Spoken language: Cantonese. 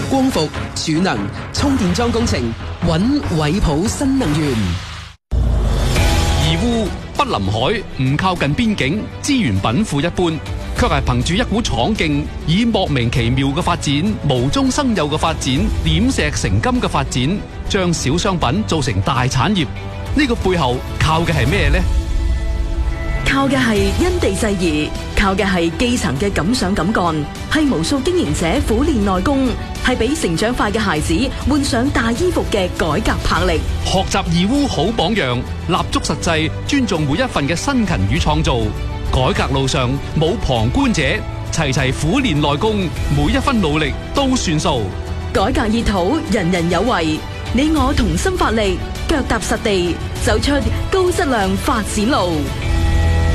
光伏、儲能、充電樁工程，揾偉普新能源。 義烏不臨海，唔靠近邊境，資源稟賦一般，卻係憑住一股闖勁，以莫名其妙嘅發展、無中生有嘅發展、點石成金嘅發展，將小商品做成大產業。呢個背後靠嘅係咩呢？ 靠嘅係因地制宜，靠嘅係基層嘅敢想敢幹，係無數經營者苦練內功，係俾成長快嘅孩子換上大衣服嘅改革魄力。 學習義烏好榜樣，立足實際，尊重每一份嘅辛勤與創造。改革路上冇旁觀者，齊齊苦練內功，每一分努力都算數。 改革熱土，人人有為，你我同心發力，腳踏實地，走出高質量發展路。